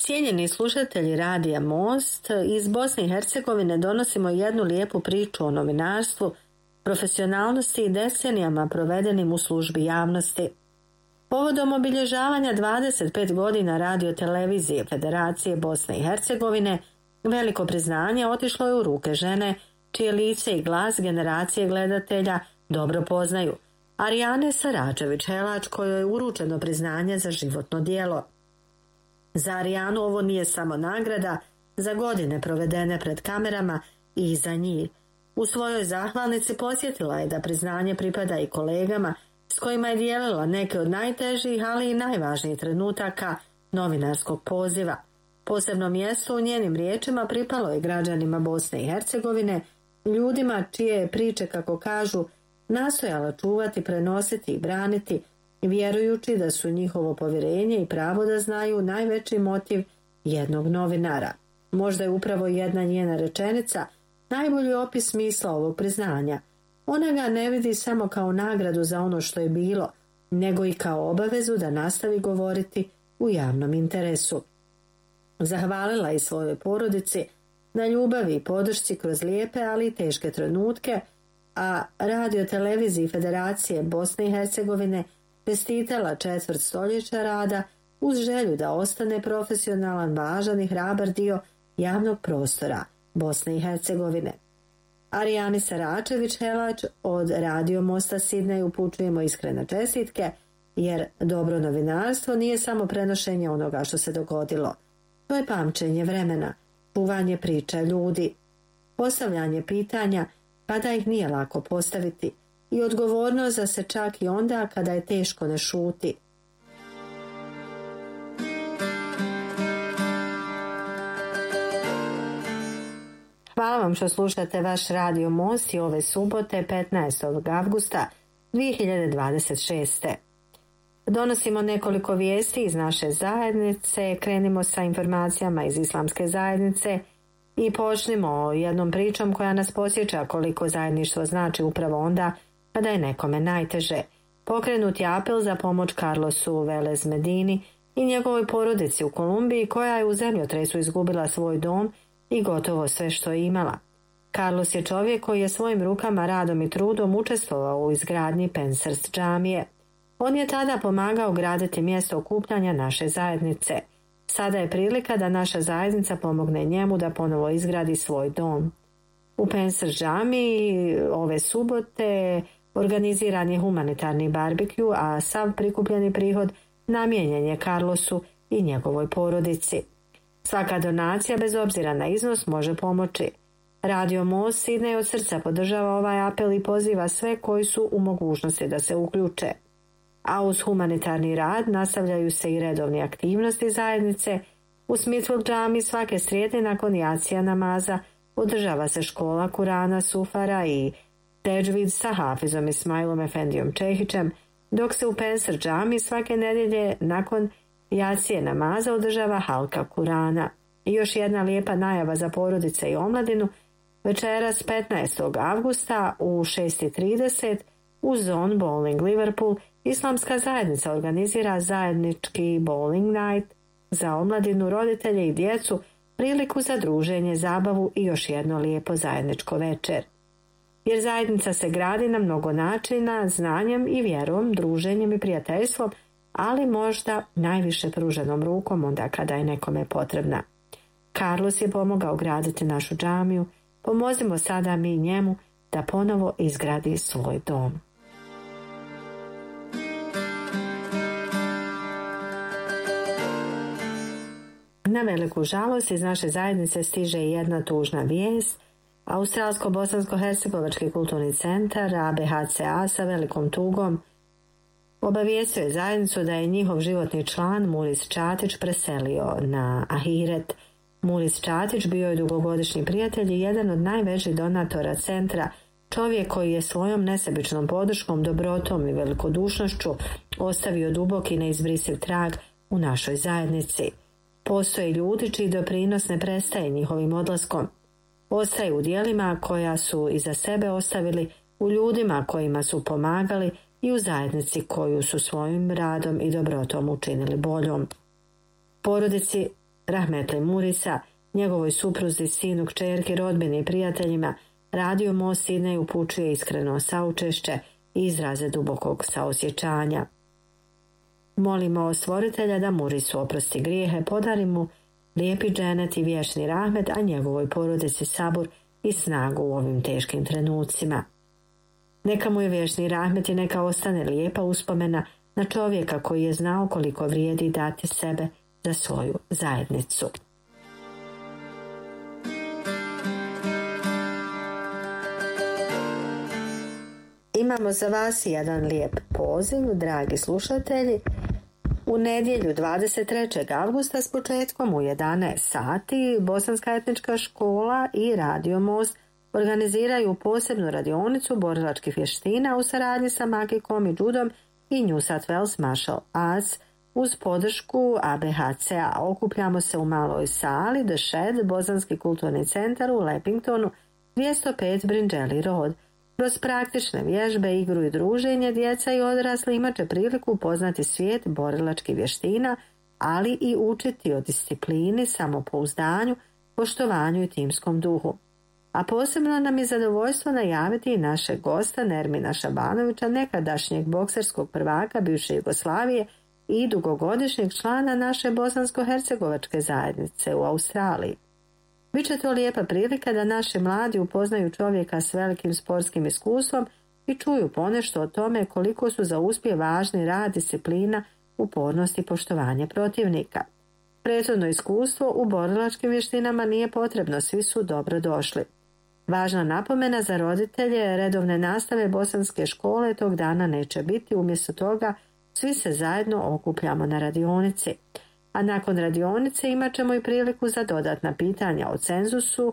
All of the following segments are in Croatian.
Cijenjeni slušatelji Radija Most, iz Bosne i Hercegovine donosimo jednu lijepu priču o novinarstvu, profesionalnosti i decenijama provedenim u službi javnosti. Povodom obilježavanja 25 godina radiotelevizije Federacije Bosne i Hercegovine, veliko priznanje otišlo je u ruke žene čije lice i glas generacije gledatelja dobro poznaju, Arijane Saračević-Helač, kojoj je uručeno priznanje za životno djelo. Za Arijanu ovo nije samo nagrada za godine provedene pred kamerama i iza njih. U svojoj zahvalnici podsjetila je da priznanje pripada i kolegama s kojima je dijelila neke od najtežih, ali i najvažnijih trenutaka novinarskog poziva. Posebno mjesto u njenim riječima pripalo je građanima Bosne i Hercegovine, ljudima čije je priče, kako kažu, nastojala čuvati, prenositi i braniti, vjerujući da su njihovo povjerenje i pravo da znaju najveći motiv jednog novinara. Možda je upravo jedna njena rečenica najbolji opis smisla ovog priznanja. Ona ga ne vidi samo kao nagradu za ono što je bilo, nego i kao obavezu da nastavi govoriti u javnom interesu. Zahvalila i svojoj porodici na ljubavi i podršci kroz lijepe, ali i teške trenutke, a radioteleviziji Federacije Bosne i Hercegovine čestitala 1/4 stoljeća rada uz želju da ostane profesionalan, važan i hrabar dio javnog prostora Bosne i Hercegovine. Arijani Saračević-Helač od Radio Mosta Sidnej upućujemo iskrene čestitke, jer dobro novinarstvo nije samo prenošenje onoga što se dogodilo. To je pamćenje vremena, čuvanje priča ljudi, postavljanje pitanja kada ih nije lako postaviti i odgovornost da se čak i onda kada je teško ne šuti. Hvala vam što slušate vaš Radio Most i ove subote 15. avgusta 2026. Donosimo nekoliko vijesti iz naše zajednice, krenimo sa informacijama iz islamske zajednice i počnimo jednom pričom koja nas podsjeća koliko zajedništvo znači upravo onda kada je nekome najteže. Pokrenut je apel za pomoć Carlosu Velez Medini i njegovoj porodici u Kolumbiji, koja je u zemljotresu izgubila svoj dom i gotovo sve što je imala. Carlos je čovjek koji je svojim rukama, radom i trudom učestvovao u izgradnji Pensers džamije. On je tada pomagao graditi mjesto okupljanja naše zajednice. Sada je prilika da naša zajednica pomogne njemu da ponovo izgradi svoj dom. U Pensers džamiji ove subote organiziran je humanitarni barbekju, a sav prikupljeni prihod namijenjen je Carlosu i njegovoj porodici. Svaka donacija, bez obzira na iznos, može pomoći. Radio Most Sidnej od srca podržava ovaj apel i poziva sve koji su u mogućnosti da se uključe. A uz humanitarni rad nastavljaju se i redovne aktivnosti zajednice. U Smithfield džami svake srijede nakon jacija namaza održava se škola Kurana Sufara i Teđvid sa Hafizom Ismailom Efendijom Čehićem, dok se u Pensers džami svake nedjelje nakon jacije namaza održava halka Kurana. I još jedna lijepa najava za porodice i omladinu. Večeras 15. avgusta u 6:30 u Zone Bowling Liverpool islamska zajednica organizira zajednički bowling night za omladinu, roditelje i djecu, priliku za druženje, zabavu i još jedno lijepo zajedničko večer. Jer zajednica se gradi na mnogo načina, znanjem i vjerom, druženjem i prijateljstvom, ali možda najviše pruženom rukom onda kada je nekome potrebna. Carlos je pomogao graditi našu džamiju, pomozimo sada mi njemu da ponovo izgradi svoj dom. Na veliku žalost iz naše zajednice stiže jedna tužna vijest. Australsko-bosansko-hercegovački kulturni centar ABHCA sa velikom tugom obavijestio je zajednicu da je njihov životni član Muris Čatić preselio na Ahiret. Muris Čatić bio je dugogodišnji prijatelj i jedan od najvećih donatora centra, čovjek koji je svojom nesebičnom podrškom, dobrotom i velikodušnošću ostavio dubok i neizbrisiv trag u našoj zajednici. Postoje ljudi čiji doprinos ne prestaje njihovim odlaskom. Ostaje u djelima koja su iza sebe ostavili, u ljudima kojima su pomagali i u zajednici koju su svojim radom i dobrotom učinili boljom. Porodici Rahmetli Murisa, njegovoj supruzi, sinu, kćerki, rodbini i prijateljima, Radio Most Sidney upućuje iskreno saučešće i izraze dubokog saosjećanja. Molimo Stvoritelja da Murisu oprosti grijehe, podari mu lijepi dženet i vječni rahmet, a njegovoj porodici sabur i snagu u ovim teškim trenucima. Neka mu je vječni rahmet i neka ostane lijepa uspomena na čovjeka koji je znao koliko vrijedi dati sebe za svoju zajednicu. Imamo za vas jedan lijep poziv, dragi slušatelji. U nedjelju 23. avgusta s početkom u 11 sati Bosanska etnička škola i Radio Most organiziraju posebnu radionicu borilačkih vještina u saradnji sa Magikom i Judom i New South Wales Martial Arts uz podršku ABHCA. Okupljamo se u maloj sali The Shed, Bosanski kulturni centar u Leppingtonu, 205 Bringelly Road. Kroz praktične vježbe, igru i druženje, djeca i odrasli imat će priliku upoznati svijet borilačkih vještina, ali i učiti o disciplini, samopouzdanju, poštovanju i timskom duhu. A posebno nam je zadovoljstvo najaviti i našeg gosta Nermina Šabanovića, nekadašnjeg bokserskog prvaka bivše Jugoslavije i dugogodišnjeg člana naše bosansko-hercegovačke zajednice u Australiji. Biće to lijepa prilika da naši mladi upoznaju čovjeka s velikim sportskim iskustvom i čuju ponešto o tome koliko su za uspjeh važni rad, disciplina, upornost i poštovanje protivnika. Prethodno iskustvo u borilačkim vještinama nije potrebno, svi su dobro došli. Važna napomena za roditelje, redovne nastave bosanske škole tog dana neće biti, umjesto toga svi se zajedno okupljamo na radionici. A nakon radionice imat ćemo i priliku za dodatna pitanja o cenzusu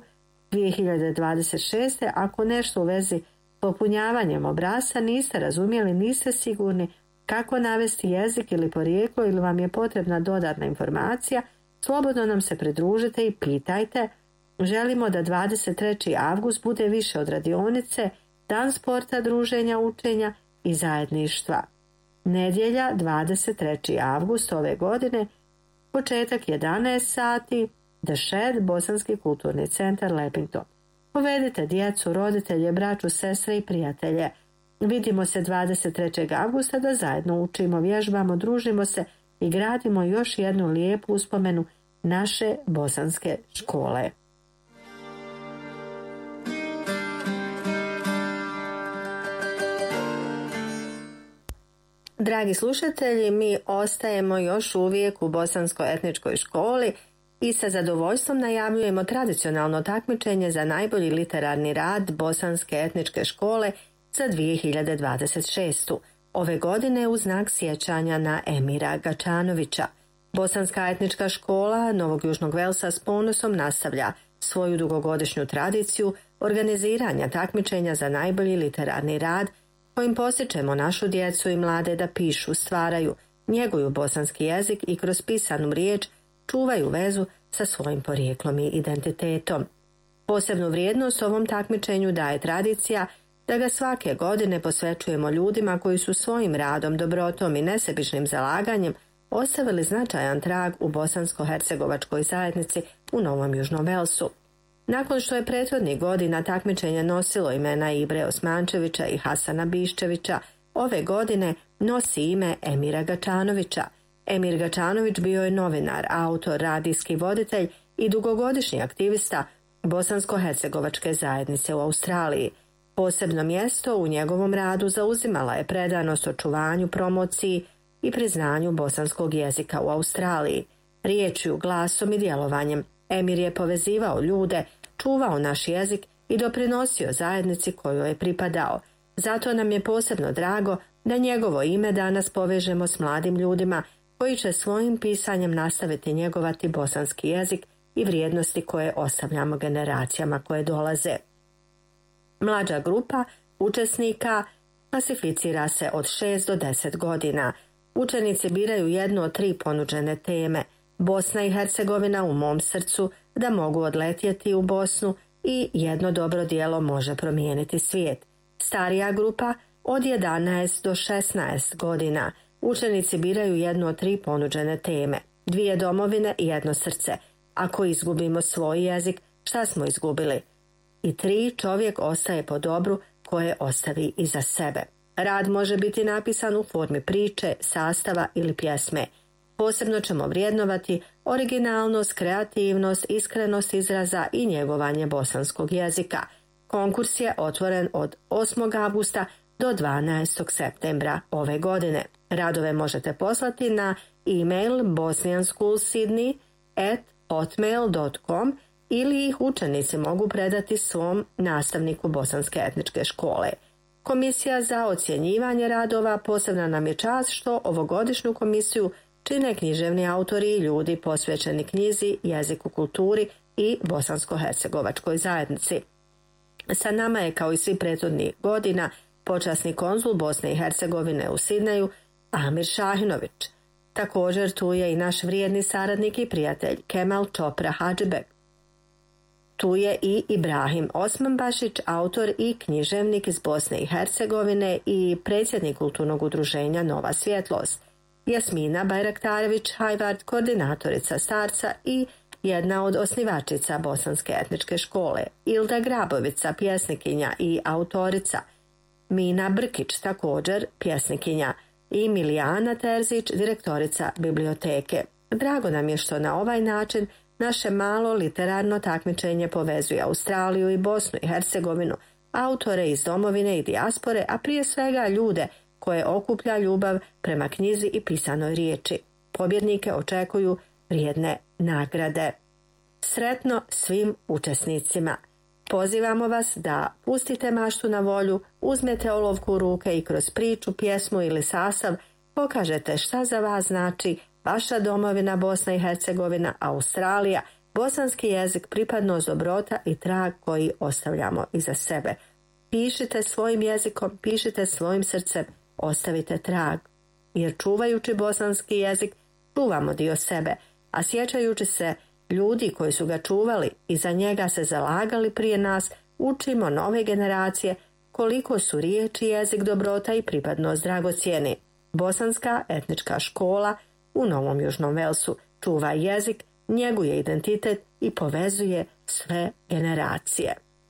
2026. Ako nešto u vezi popunjavanjem obrasca niste razumjeli, niste sigurni kako navesti jezik ili porijeklo ili vam je potrebna dodatna informacija, slobodno nam se pridružite i pitajte. Želimo da 23. avgust bude više od radionice, dan sporta, druženja, učenja i zajedništva. Nedjelja 23. avgust ove godine, početak 11 sati, The Shed, Bosanski kulturni centar Leppington. Povedite djecu, roditelje, braću, sestre i prijatelje. Vidimo se 23. avgusta da zajedno učimo, vježbamo, družimo se i gradimo još jednu lijepu uspomenu naše bosanske škole. Dragi slušatelji, mi ostajemo još uvijek u Bosanskoj etničkoj školi i sa zadovoljstvom najavljujemo tradicionalno takmičenje za najbolji literarni rad Bosanske etničke škole za 2026. Ove godine u znak sjećanja na Emira Gačanovića. Bosanska etnička škola Novog Južnog Velsa s ponosom nastavlja svoju dugogodišnju tradiciju organiziranja takmičenja za najbolji literarni rad kojim postičemo našu djecu i mlade da pišu, stvaraju, njeguju bosanski jezik i kroz pisanu riječ čuvaju vezu sa svojim porijeklom i identitetom. Posebnu vrijednost ovom takmičenju daje tradicija da ga svake godine posvećujemo ljudima koji su svojim radom, dobrotom i nesebičnim zalaganjem ostavili značajan trag u bosansko-hercegovačkoj zajednici u Novom Južnom Velsu. Nakon što je prethodnih godina takmičenje nosilo imena Ibre Osmančevića i Hasana Biščevića, ove godine nosi ime Emira Gačanovića. Emir Gačanović bio je novinar, autor, radijski voditelj i dugogodišnji aktivista bosansko-hercegovačke zajednice u Australiji. Posebno mjesto u njegovom radu zauzimala je predanost očuvanju, promociji i priznanju bosanskog jezika u Australiji. Riječju, glasom i djelovanjem Emir je povezivao ljude, čuvao naš jezik i doprinosio zajednici kojoj je pripadao. Zato nam je posebno drago da njegovo ime danas povežemo s mladim ljudima koji će svojim pisanjem nastaviti njegovati bosanski jezik i vrijednosti koje ostavljamo generacijama koje dolaze. Mlađa grupa učesnika klasificira se od 6 do 10 godina. Učenici biraju jednu od 3 ponuđene teme: Bosna i Hercegovina u mom srcu, da mogu odletjeti u Bosnu i jedno dobro djelo može promijeniti svijet. Starija grupa od 11 do 16 godina. Učenici biraju jednu od 3 ponuđene teme: 2 domovine i 1 srce. Ako izgubimo svoj jezik, šta smo izgubili? I 3, čovjek ostaje po dobru koje ostavi iza sebe. Rad može biti napisan u formi priče, sastava ili pjesme. Posebno ćemo vrijednovati originalnost, kreativnost, iskrenost izraza i njegovanje bosanskog jezika. Konkurs je otvoren od 8. avgusta do 12. septembra ove godine. Radove možete poslati na e-mail bosnianschoolsydney@hotmail.com ili ih učenici mogu predati svom nastavniku bosanske etničke škole. Komisija za ocjenjivanje radova posebna nam je čast što ovogodišnju komisiju čine književni autori i ljudi posvećeni knjizi, jeziku, kulturi i bosansko-hercegovačkoj zajednici. Sa nama je, kao i svi prethodnih godina, počasni konzul Bosne i Hercegovine u Sidneju, Amir Šahinović. Također tu je i naš vrijedni saradnik i prijatelj Kemal Čopra Hadžibek. Tu je i Ibrahim Osmanbašić, autor i književnik iz Bosne i Hercegovine i predsjednik kulturnog udruženja Nova svjetlost. Jasmina Bajraktarević-Hajvard, koordinatorica Starca i jedna od osnivačica Bosanske etničke škole. Ilda Grabovica, pjesnikinja i autorica. Mina Brkić, također pjesnikinja. I Milijana Terzić, direktorica biblioteke. Drago nam je što na ovaj način naše malo literarno takmičenje povezuje Australiju i Bosnu i Hercegovinu, autore iz domovine i dijaspore, a prije svega ljude koje okuplja ljubav prema knjizi i pisanoj riječi. Pobjednike očekuju vrijedne nagrade. Sretno svim učesnicima! Pozivamo vas da pustite maštu na volju, uzmete olovku u ruke i kroz priču, pjesmu ili sastav pokažete šta za vas znači vaša domovina Bosna i Hercegovina, Australija, bosanski jezik, pripadnost, dobrota i trag koji ostavljamo iza sebe. Pišite svojim jezikom, pišite svojim srcem, ostavite trag. Jer čuvajući bosanski jezik, čuvamo dio sebe, a sjećajući se ljudi koji su ga čuvali i za njega se zalagali prije nas, učimo nove generacije koliko su riječi, jezik, dobrota i pripadnost dragocjeni. Bosanska etnička škola u Novom Južnom Velsu čuva jezik, njeguje identitet i povezuje sve generacije.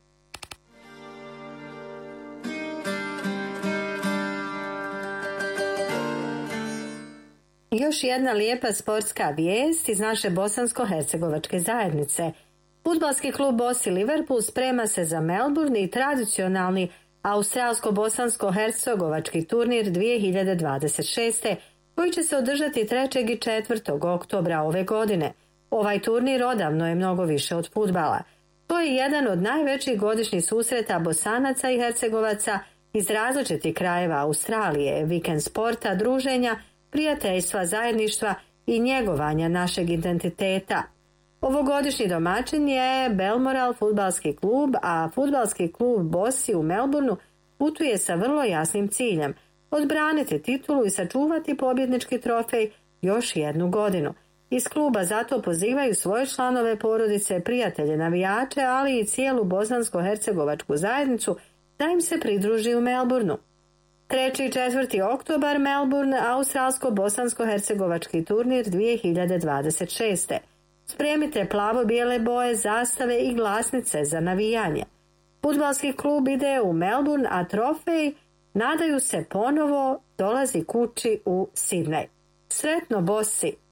Još jedna lijepa sportska vijest iz naše bosansko-hercegovačke zajednice. Fudbalski klub Bosi Liverpool sprema se za Melbourne i tradicionalni australsko-bosansko-hercegovački turnir 2026. koji će se održati 3. i 4. oktobra ove godine. Ovaj turnir odavno je mnogo više od fudbala. To je jedan od najvećih godišnjih susreta Bosanaca i Hercegovaca iz različitih krajeva Australije, vikend sporta, druženja, prijateljstva, zajedništva i njegovanja našeg identiteta. Ovogodišnji domaćin je Balmoral fudbalski klub, a fudbalski klub Bosi u Melbourneu putuje sa vrlo jasnim ciljem – odbraniti titulu i sačuvati pobjednički trofej još jednu godinu. Iz kluba zato pozivaju svoje članove, porodice, prijatelje, navijače, ali i cijelu bosansko-hercegovačku zajednicu da im se pridruži u Melbourneu. 3. i 4. oktobar Melbourne, australsko-bosansko-hercegovački turnir 2026. Spremite plavo-bijele boje, zastave i glasnice za navijanje. Fudbalski klub ide u Melbourne, a trofej, nadaju se, ponovo dolazi kući u Sidney. Sretno Bosi!